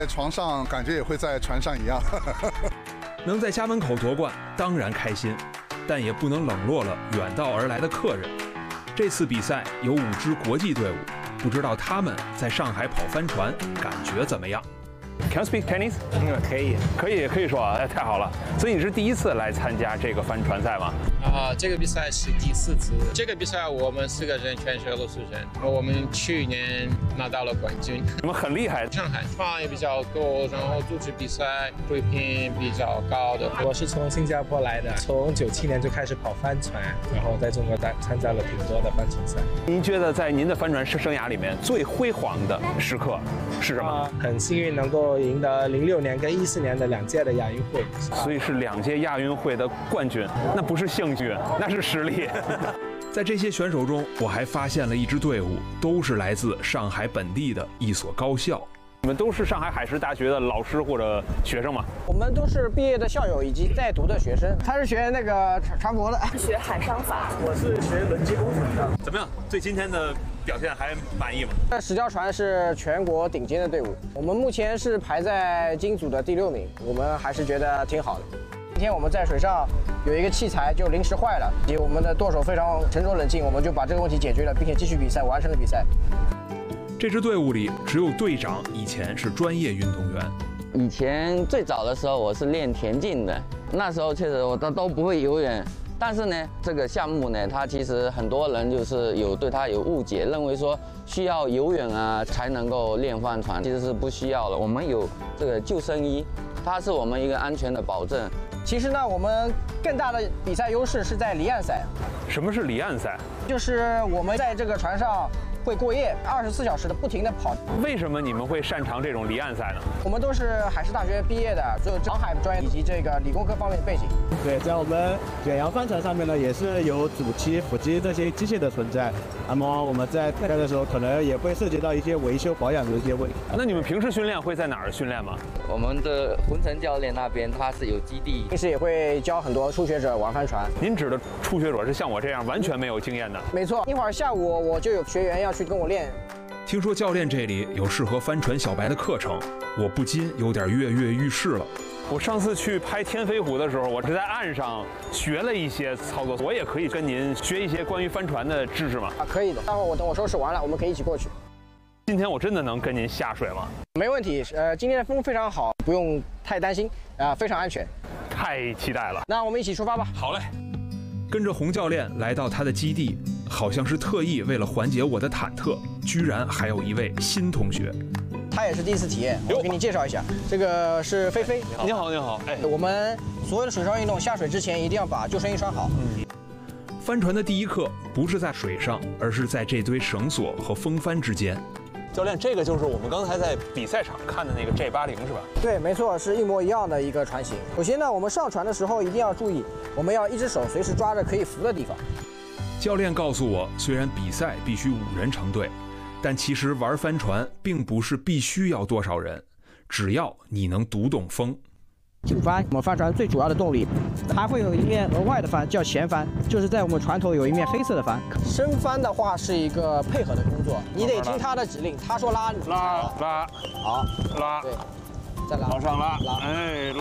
在床上感觉也会在船上一样。 能在家门口夺冠，当然开心，但也不能冷落了远道而来的客人。这次比赛有5支国际队伍，不知道他们在上海跑帆船感觉怎么样。 Can you speak Chinese？ 可以说啊，太好了。所以你是第一次来参加这个帆船赛吗？ 这个比赛是第4次。这个比赛我们4个人全是俄罗斯人，我们去年拿到了冠军。 你们很厉害。 上海船也比较多，然后组织比赛水平比较高的。 我是从新加坡来的，从97年就开始跑帆船，然后在中国参加了挺多的帆船赛。 您觉得在您的帆船生涯里面最辉煌的时刻是什么？ 很幸运能够赢得06年跟14年的2届的亚运会， 所以是2届亚运会的冠军，那不是幸运，那是实力。 在这些选手中，我还发现了一支队伍，都是来自上海本地的一所高校。 你们都是上海海事大学的老师或者学生吗？ 我们都是毕业的校友以及在读的学生。他是学那个船舶的， 学海商法。 我是学轮机工程的。 怎么样？对今天的表现还满意吗？ 这10条船是全国顶尖的队伍，我们目前是排在金组的第6名，我们还是觉得挺好的。今天我们在水上有一个器材就临时坏了，以及我们的舵手非常沉着冷静，我们就把这个问题解决了，并且继续比赛，完成了比赛。 这支队伍里只有队长以前是专业运动员。 以前最早的时候我是练田径的，那时候确实我都不会游泳。但是呢，这个项目呢，它其实很多人就是对它有误解，认为说需要游泳啊才能够练帆船，其实是不需要的。我们有这个救生衣，它是我们一个安全的保证。 其实呢，我们更大的比赛优势是在离岸赛。 什么是离岸赛？ 就是我们在这个船上会过夜，24小时的不停的跑。 为什么你们会擅长这种离岸赛呢？ 我们都是海事大学毕业的，就航海专业以及这个理工科方面的背景。 对，在我们远洋帆船上面呢，也是有主机、辅机这些机械的存在。那么我们在开的时候，可能也会涉及到一些维修保养的一些问题。 那你们平时训练会在哪儿训练吗？ 我们的浑成教练那边他是有基地， 平时也会教很多初学者玩帆船。 您指的初学者是像我这样完全没有经验的？ 没错，一会儿下午我就有学员要去跟我练。 听说教练这里有适合帆船小白的课程，我不禁有点跃跃欲试了。 我上次去拍天飞湖的时候，我是在岸上学了一些操作，我也可以跟您学一些关于帆船的知识吗？ 可以的，待会儿等我收拾完了，我们可以一起过去。 今天我真的能跟您下水吗？ 没问题，今天的风非常好，不用太担心，非常安全。 太期待了， 那我们一起出发吧。 好嘞。 跟着洪教练来到他的基地，好像是特意为了缓解我的忐忑，居然还有一位新同学。 他也是第一次体验，我给你介绍一下，这个是菲菲。 你好，你好。哎， 我们所有的水上运动下水之前一定要把救生衣穿好。 帆船的第一课不是在水上，而是在这堆绳索和风帆之间。 教练，这个就是我们刚才在比赛场看的那个 J80是吧？ 对，没错，是一模一样的一个船型。首先呢，我们上船的时候一定要注意，我们要一只手随时抓着可以扶的地方。 教练告诉我，虽然比赛必须5人成队，但其实玩帆船并不是必须要多少人，只要你能读懂风。 主帆，我们帆船最主要的动力，还会有一面额外的帆叫前帆，就是在我们船头有一面黑色的帆。升帆的话是一个配合的工作，你得听他的指令，他说拉， 拉， 好， 拉， 对，再拉， 往上拉，哎，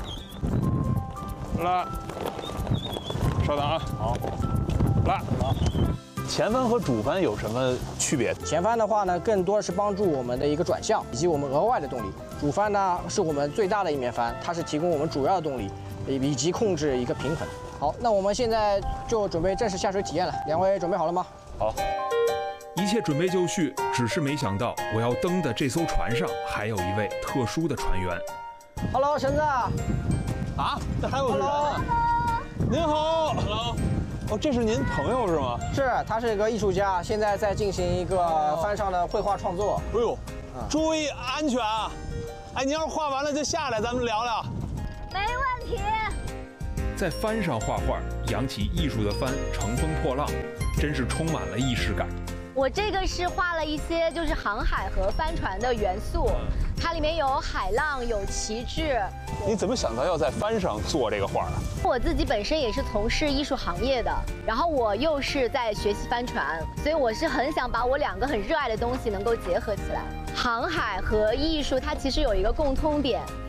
拉，稍等啊，好，拉。前帆和主帆有什么区别？ 前帆的话呢，更多是帮助我们的一个转向以及我们额外的动力。主帆呢是我们最大的一面帆，它是提供我们主要的动力，以及控制一个平衡。好，那我们现在就准备正式下水体验了。2位准备好了吗？ 好， 一切准备就绪，只是没想到我要登的这艘船上还有一位特殊的船员。 Hello， 橙子。 啊，这还有人啊！您好 ，Hello。哦，这是您朋友是吗？ 是，他是一个艺术家，现在在进行一个帆上的绘画创作。 哎呦，注意安全啊！哎，您要是画完了就下来，咱们聊聊。 没问题。 在帆上画画，扬起艺术的帆乘风破浪，真是充满了仪式感。 我这个是画了一些就是航海和帆船的元素，它里面有海浪，有旗帜。 你怎么想到要在帆上做这个画啊？ 我自己本身也是从事艺术行业的，然后我又是在学习帆船，所以我是很想把我2个很热爱的东西能够结合起来。 航海和艺术它其实有一个共通点，